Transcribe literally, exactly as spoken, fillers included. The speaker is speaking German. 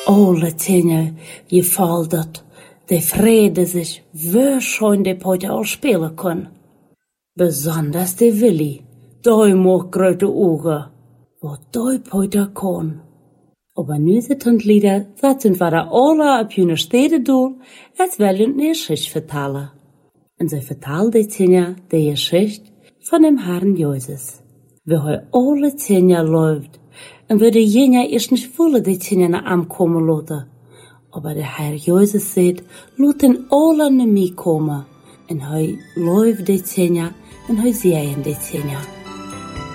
alle Tinge gefällt dat de Frede sich wahrscheinlich de Poite auch spielen kann. Besonders de Willi, doi mag grote Augen, wat doi Poite kann. Aber nu sind Lieder, dat sind wir da alle auf jene Städte durch, als wollen eine Geschichte vertellen. Und sie vertellen die Tinge die Geschichte von dem Herrn Jesus. Wie er alle Tinge läuft, und wie die Jünger erst nicht wollen die Tinge nach ihm kommen lassen. Aber der Herr Jesus sagt, lass den alle nach mir kommen. Und er läuft die Tinge, und er sieht die Tinge.